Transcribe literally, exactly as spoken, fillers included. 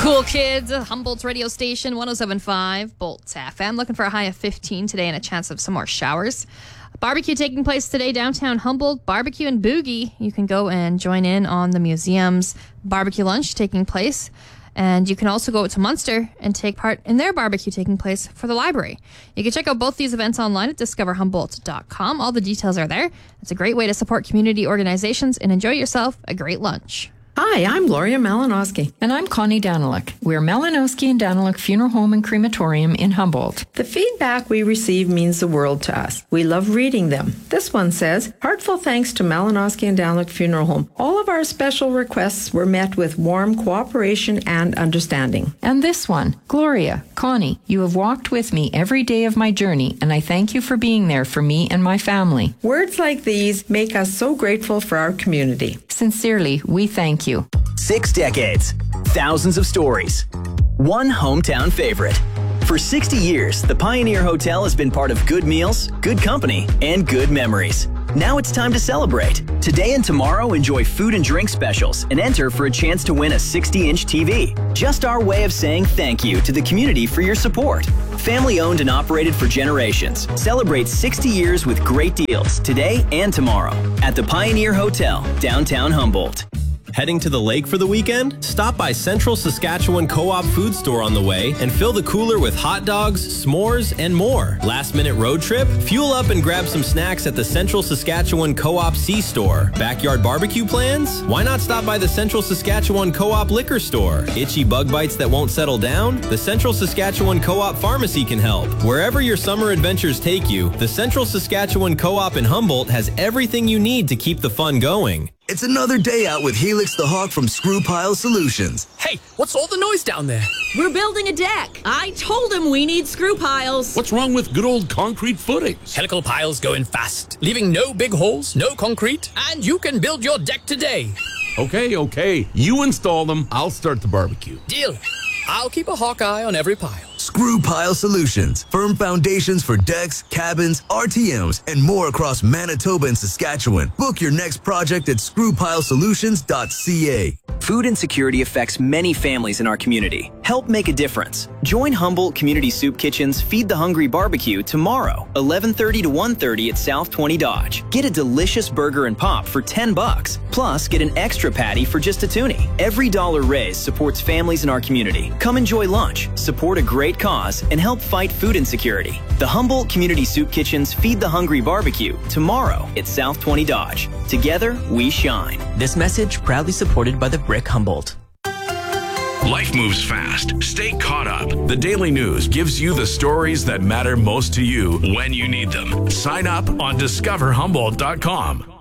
Cool Kids, Humboldt's radio station, one oh seven point five, Bolt F M. Looking for a high of fifteen today and a chance of some more showers. Barbecue taking place today downtown Humboldt. Barbecue and Boogie. You can go and join in on the museum's barbecue lunch taking place. And you can also go to Munster and take part in their barbecue taking place for the library. You can check out both these events online at discover humboldt dot com. All the details are there. It's a great way to support community organizations and enjoy yourself a great lunch. Hi, I'm Gloria Malinowski. And I'm Connie Daniluk. We're Malinowski and Daniluk Funeral Home and Crematorium in Humboldt. The feedback we receive means the world to us. We love reading them. This one says, heartfelt thanks to Malinowski and Daniluk Funeral Home. All of our special requests were met with warm cooperation and understanding. And this one, Gloria, Connie, you have walked with me every day of my journey, and I thank you for being there for me and my family. Words like these make us so grateful for our community. Sincerely, we thank you. Six decades, thousands of stories, one hometown favorite. For sixty years, the Pioneer Hotel has been part of good meals, good company, and good memories. Now it's time to celebrate. Today and tomorrow, enjoy food and drink specials and enter for a chance to win a sixty inch T V. Just our way of saying thank you to the community for your support. Family owned and operated for generations. Celebrate sixty years with great deals today and tomorrow at the Pioneer Hotel, downtown Humboldt. Heading to the lake for the weekend? Stop by Central Saskatchewan Co-op Food Store on the way and fill the cooler with hot dogs, s'mores, and more. Last minute road trip? Fuel up and grab some snacks at the Central Saskatchewan Co-op C-Store. Backyard barbecue plans? Why not stop by the Central Saskatchewan Co-op Liquor Store? Itchy bug bites that won't settle down? The Central Saskatchewan Co-op Pharmacy can help. Wherever your summer adventures take you, the Central Saskatchewan Co-op in Humboldt has everything you need to keep the fun going. It's another day out with Helix the Hawk from Screw Pile Solutions. Hey, what's all the noise down there? We're building a deck. I told him we need screw piles. What's wrong with good old concrete footings? Helical piles go in fast, leaving no big holes, no concrete, and you can build your deck today. Okay, okay. You install them, I'll start the barbecue. Deal. I'll keep a hawk eye on every pile. Screw Pile Solutions. Firm foundations for decks, cabins, R T Ms, and more across Manitoba and Saskatchewan. Book your next project at screw pile solutions dot c a. Food insecurity affects many families in our community. Help make a difference. Join Humboldt Community Soup Kitchen's Feed the Hungry Barbecue tomorrow, eleven thirty to one thirty at South twenty Dodge. Get a delicious burger and pop for ten bucks. Plus, get an extra patty for just a toonie. Every dollar raised supports families in our community. Come enjoy lunch, support a great cause, and help fight food insecurity. The Humboldt Community Soup Kitchen's Feed the Hungry Barbecue tomorrow at South twenty Dodge. Together, we shine. This message proudly supported by the Brick Humboldt. Life moves fast. Stay caught up. The Daily News gives you the stories that matter most to you when you need them. Sign up on discover humboldt dot com.